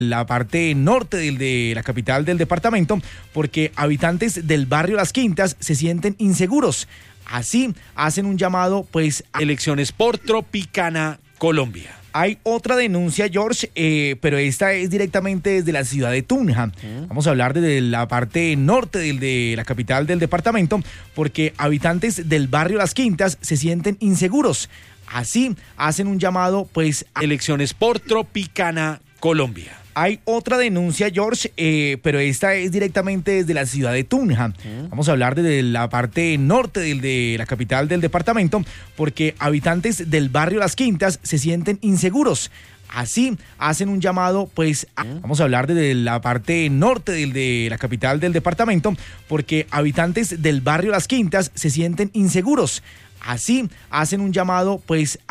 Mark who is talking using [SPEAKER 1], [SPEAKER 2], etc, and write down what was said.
[SPEAKER 1] la parte norte de la capital del departamento, porque habitantes del barrio Las Quintas se sienten inseguros. Así hacen un llamado a
[SPEAKER 2] elecciones por Tropicana, Colombia.
[SPEAKER 1] Hay otra denuncia, George, pero esta es directamente desde la ciudad de Tunja. Vamos a hablar desde la parte norte de la capital del departamento, porque habitantes del barrio Las Quintas se sienten inseguros. Así hacen un llamado a
[SPEAKER 2] elecciones por Tropicana, Colombia.
[SPEAKER 1] Hay otra denuncia, George, pero esta es directamente desde la ciudad de Tunja. Vamos a hablar desde la parte norte de la capital del departamento, porque habitantes del barrio Las Quintas se sienten inseguros. Así hacen un llamado, vamos a hablar desde la parte norte de la capital del departamento, porque habitantes del barrio Las Quintas se sienten inseguros. Así hacen un llamado,